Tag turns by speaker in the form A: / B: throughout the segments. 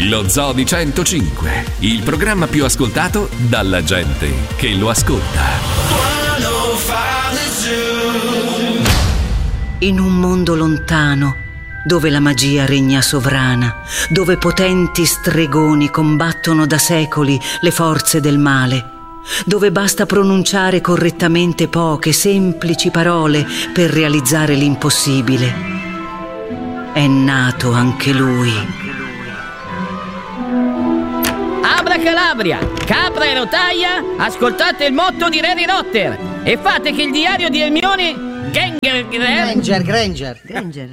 A: Lo Zoo di 105, il programma più ascoltato dalla gente che lo ascolta.
B: In un mondo lontano, dove la magia regna sovrana, dove potenti stregoni combattono da secoli le forze del male, dove basta pronunciare correttamente poche, semplici parole per realizzare l'impossibile, è nato anche lui.
C: Abracalabria, capra e rotaia, ascoltate il motto di Harry Potter e fate che il diario di Hermione
D: Granger.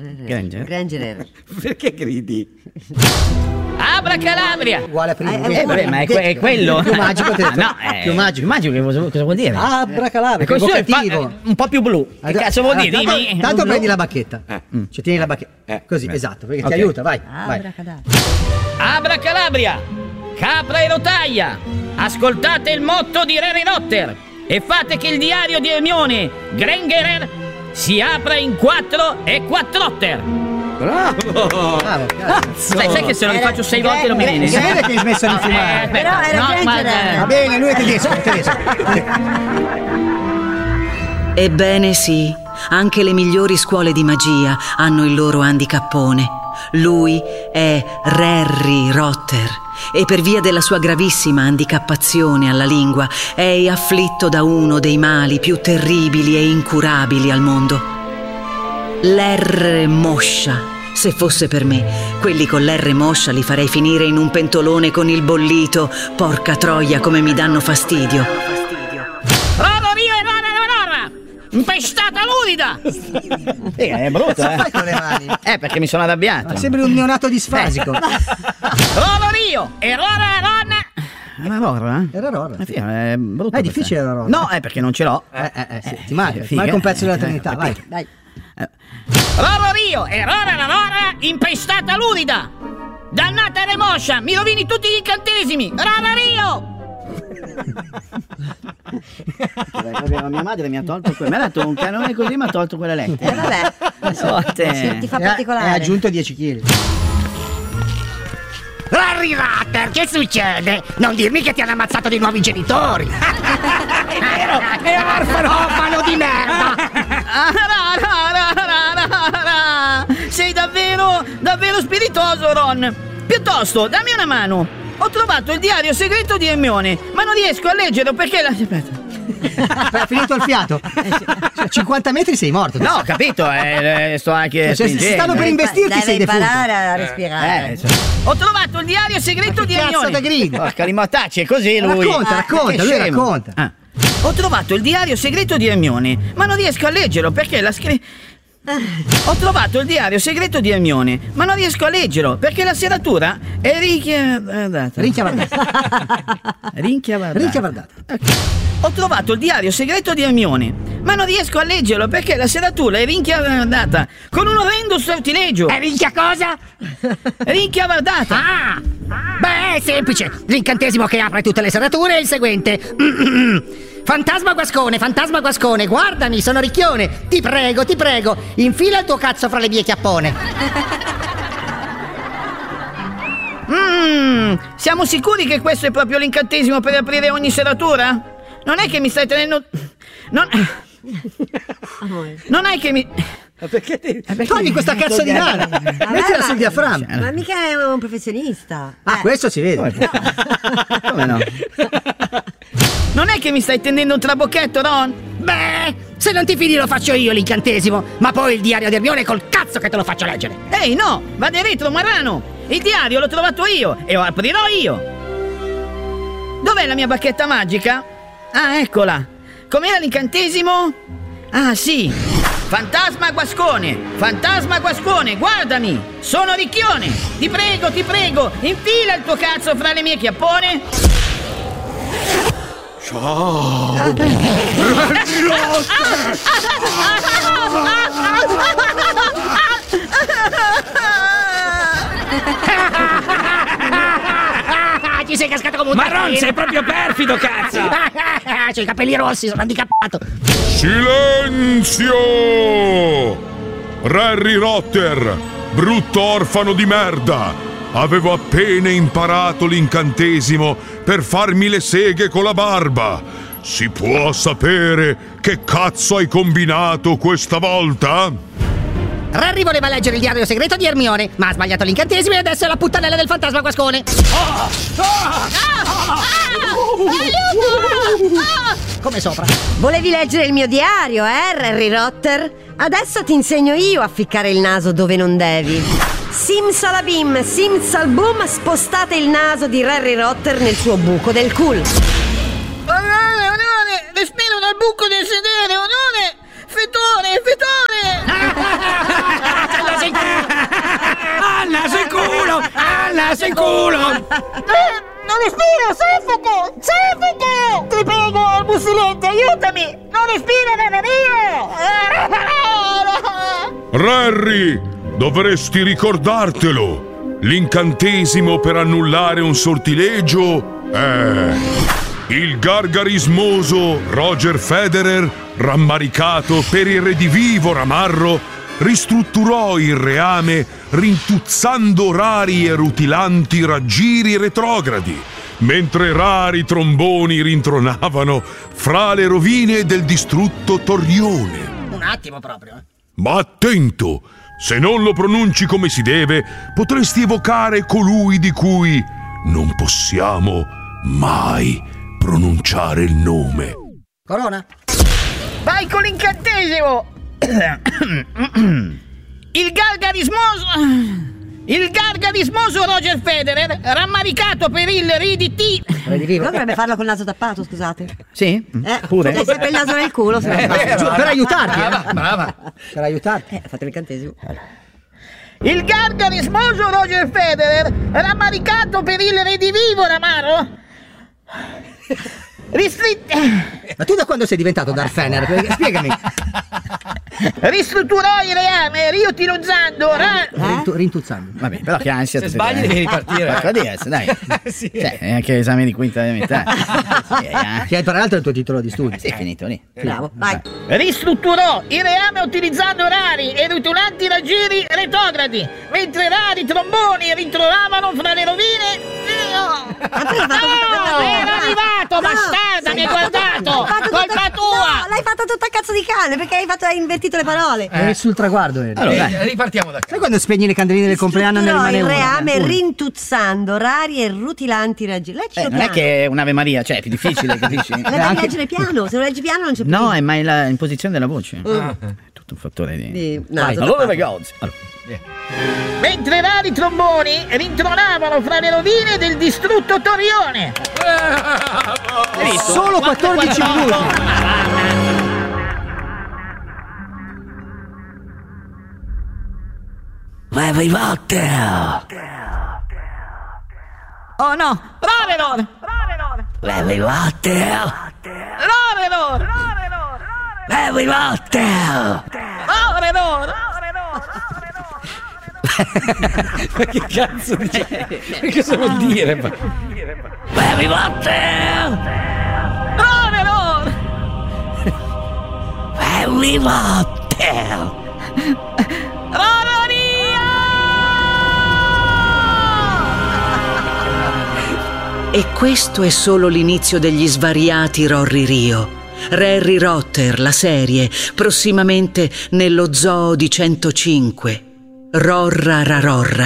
E: Perché gridi?
C: Abracalabria.
D: Uguale a prima.
C: Ma è quello.
D: Più magico te.
C: No,
D: più magico.
C: Magico cosa vuol dire?
D: Abracalabra, che
C: Questo è
D: evocativo.
C: un po' più blu. Che cazzo vuol dire? Dimmi.
D: Tanto prendi la bacchetta. Cioè tieni la bacchetta. Così, esatto, perché ti aiuta, vai.
C: Abracalabria, capra e rotaia, ascoltate il motto di Harry Potter e fate che il diario di Hermione Granger si apra in 4 e 4otter.
D: Bravo, cazzo.
C: Sai che se lo rifaccio 6 volte non mi viene.
D: Si vede che hai smesso di fumare.
F: Però era
D: Va bene, lui è tedesco.
B: Ebbene sì, anche le migliori scuole di magia hanno il loro handicappone. Lui è Harry Potter e per via della sua gravissima handicappazione alla lingua è afflitto da uno dei mali più terribili e incurabili al mondo. L'R moscia. Se fosse per me, quelli con l'R moscia li farei finire in un pentolone con il bollito. Porca troia, come mi danno fastidio.
C: Impestata lurida! È brutto,
D: Fai con le mani.
C: Perché mi sono arrabbiato.
D: Ma sembri un neonato disfasico.
C: Rolorio! Errore Ron! Ma Rora?
D: Era Rora.
C: È brutto.
D: È difficile la Rora.
C: No, è perché non ce l'ho.
D: Sì, ti manca un pezzo della Trinità, vai.
C: Rolorio! Errore la Rora! Impestata lurida! Dannata remoscia! Mi rovini tutti gli incantesimi! Rolorio! Mia madre mi ha tolto mi ha dato un canone così, mi ha tolto quella lettera.
F: Vabbè, ti fa particolare.
D: Hai aggiunto 10 kg.
G: Harry Potter, che succede? Non dirmi che ti hanno ammazzato di nuovo i genitori. È vero, è orfano di merda.
C: Sei davvero spiritoso, Ron. Piuttosto, dammi una mano. Ho trovato il diario segreto di Hermione, ma non riesco a leggerlo perché Aspetta.
D: Ha finito il fiato. 50 metri sei morto.
C: No, ho capito, sto anche
D: se stanno per investirti sei defunto.
F: Devi imparare a respirare.
C: Ho trovato il diario segreto di Hermione.
D: Cazzo da gridi.
C: Porca rimortacci, è così lui.
D: Racconta, lui racconta.
C: Ho trovato il diario segreto di Hermione, ma non riesco a leggerlo perché Ho trovato il diario segreto di Hermione, ma non riesco a leggerlo perché la serratura è
D: rinchiavardata.
C: Ho trovato il diario segreto di Hermione, ma non riesco a leggerlo perché la serratura è rinchiavardata con un orrendo sortileggio.
G: E rinchia cosa?
C: Rinchiavardata.
G: Beh, è semplice. L'incantesimo che apre tutte le serrature è il seguente. Fantasma guascone, guardami, sono ricchione. Ti prego, infila il tuo cazzo fra le mie chiappone.
C: Siamo sicuri che questo è proprio l'incantesimo per aprire ogni serratura? Non è che mi stai tenendo... Non è che mi...
D: Perché togli questa cazzo di mano, mettila sul diaframma.
F: Ma mica è un professionista.
D: Questo si vede.
C: Come no? Non è che mi stai tendendo un trabocchetto, Ron?
G: Beh, se non ti fidi lo faccio io l'incantesimo, ma poi il diario di Hermione col cazzo che te lo faccio leggere.
C: Ehi, no, vada retro, marrano. Il diario l'ho trovato io e lo aprirò io. Dov'è la mia bacchetta magica? Ah, eccola. Com'era l'incantesimo? Ah, sì. Fantasma guascone, guardami. Sono ricchione. Ti prego, infila il tuo cazzo fra le mie chiappone.
H: Ciao.
G: Ci sei cascato come un
C: Marron, sei proprio perfido, cazzo.
G: C'ho i capelli rossi, sono handicappato.
H: Silenzio! Harry Potter, brutto orfano di merda! Avevo appena imparato l'incantesimo per farmi le seghe con la barba. Si può sapere che cazzo hai combinato questa volta?
G: Harry voleva leggere il diario segreto di Hermione, ma ha sbagliato l'incantesimo e adesso è la puttanella del fantasma guascone. Come sopra.
F: Volevi leggere il mio diario, Harry Rotter? Adesso ti insegno io a ficcare il naso dove non devi. Simsalabim, simsalboom, spostate il naso di Harry Rotter nel suo buco del culo.
C: Onore, respiro dal buco del sedere, onore! Fetore!
E: Al naso in culo!
C: Non respiro, soffoco! Ti prego, Bussilente, aiutami! Non respiro, nemmeno io!
H: Harry, dovresti ricordartelo. L'incantesimo per annullare un sortilegio è... il gargarismoso Roger Federer, rammaricato per il redivivo Ramarro, ristrutturò il reame rintuzzando rari e rutilanti raggiri retrogradi, mentre rari tromboni rintronavano fra le rovine del distrutto Torrione.
G: Un attimo proprio.
H: Ma attento! Se non lo pronunci come si deve, potresti evocare colui di cui non possiamo mai pronunciare il nome.
G: Corona.
C: Vai con l'incantesimo! Il gargarismoso Roger Federer, rammaricato per il redivivo.
F: Dovrebbe farlo col naso tappato, scusate.
C: Sì?
F: Pure? C'è sempre il naso nel culo.
D: Per aiutarti.
E: Brava.
D: Per aiutarti.
F: Fate l'incantesimo.
C: Il gargarismoso Roger Federer, rammaricato per il redivivo Ramaro.
D: Ma tu da quando sei diventato Darth Fener? Spiegami.
C: Ristrutturò il reame riutilizzando
D: Rintuzzando.
E: Vabbè, però che ansia.
I: Se sbagli devi ripartire.
E: Qualcosa di essere, dai.
I: Sì.
E: Cioè, è anche l'esame di quinta elementare.
D: Che tra l'altro è il tuo titolo di studio.
E: Sì, è finito lì.
F: Bravo, vai.
C: ristrutturò il reame utilizzando rari e rutilanti raggiri retrogradi, mentre rari tromboni rintronavano fra le rovine. Era arrivato, bastarda, mi hai guardato! Colpa tua!
F: No, l'hai fatta tutta a cazzo di cane perché hai invertito le parole.
D: È sul traguardo.
E: Allora,
I: ripartiamo da
D: Sai quando spegni le candeline del compleanno ne rimane
F: il
D: una?
F: reame rintuzzando rari e rutilanti raggiri. Leggilo
E: non è
F: piano.
E: che è un'Ave Maria, cioè è più difficile, capisci?
F: Devi leggere piano, se non leggi piano non c'è più.
E: No, è ma in posizione della voce. È tutto un fattore di...
F: naso
E: Allora
F: tappato.
E: ragazzi.
C: Mentre rari tromboni rintronavano fra le rovine del distrutto Torrione.
D: Solo 14 minuti.
C: Oh no! Ravelor! Ravelor!
I: Ma che cazzo dice? Che cosa vuol dire?
B: E questo è solo l'inizio degli svariati Rorri Rio. Harry Rotter, la serie, prossimamente nello Zoo di 105. Rorra Rarorra.